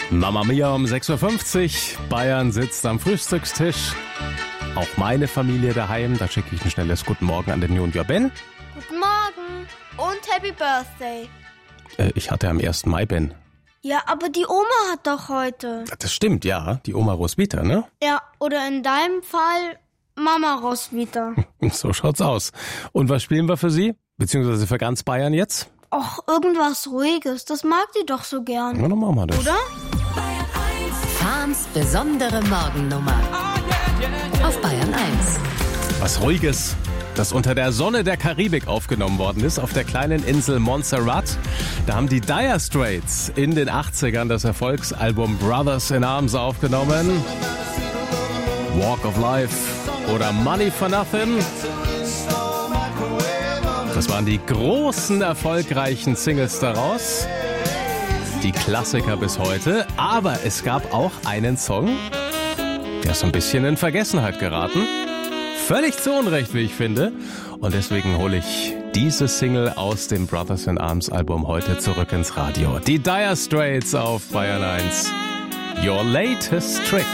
Mamma Mia um 6.50 Uhr. Bayern sitzt am Frühstückstisch. Auch meine Familie daheim. Da schicke ich ein schnelles Guten Morgen an den Junior Ben. Guten Morgen und Happy Birthday. Ich hatte am 1. Mai, Ben. Ja, aber die Oma hat doch heute. Das stimmt, ja. Die Oma Roswitha, ne? Ja, oder in deinem Fall Mama Roswitha. So schaut's aus. Und was spielen wir für Sie? Beziehungsweise für ganz Bayern jetzt? Och, irgendwas Ruhiges. Das mag die doch so gern. Na, dann machen wir das. Oder? Fahns besondere Morgennummer. Auf Bayern 1. Was Ruhiges, das unter der Sonne der Karibik aufgenommen worden ist, auf der kleinen Insel Montserrat. Da haben die Dire Straits in den 80ern das Erfolgsalbum Brothers in Arms aufgenommen. Walk of Life oder Money for Nothing. Das waren die großen, erfolgreichen Singles daraus. Die Klassiker bis heute. Aber es gab auch einen Song, der ist so ein bisschen in Vergessenheit geraten. Völlig zu Unrecht, wie ich finde. Und deswegen hole ich diese Single aus dem Brothers in Arms Album heute zurück ins Radio. Die Dire Straits auf Bayern 1. Your latest trick.